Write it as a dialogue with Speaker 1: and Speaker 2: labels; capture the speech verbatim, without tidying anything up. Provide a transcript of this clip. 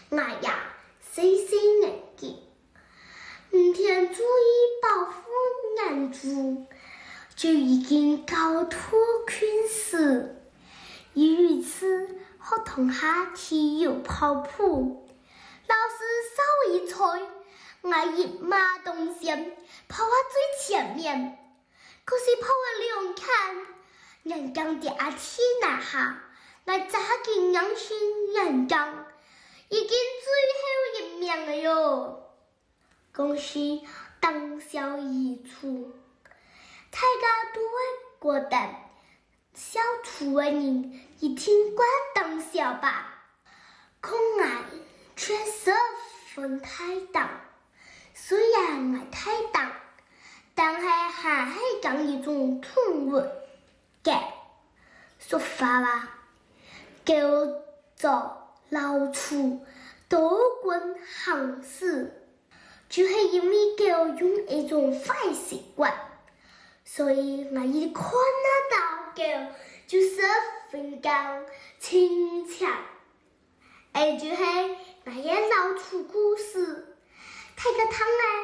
Speaker 1: 我呀細細眼睛，唔聽注意保護人主，就已經高度困死。有一次，學童下體育跑步，老師稍一催，我一馬當先，跑到最前面。可是跑了兩看，人家跌下天那下，我揸緊讓先人家，已經最後一名了喲。恭喜當小一出，大家都會覺得小兔的人一定慣當小吧，可愛卻十分太當。雖然我太當，但係還係講一種動物嘅說法啦，叫做老鼠多管閒事，就是因為狗用一種壞習慣，所以我一看得到狗就十分高親切。誒，就係那些老鼠故事，睇個湯啊！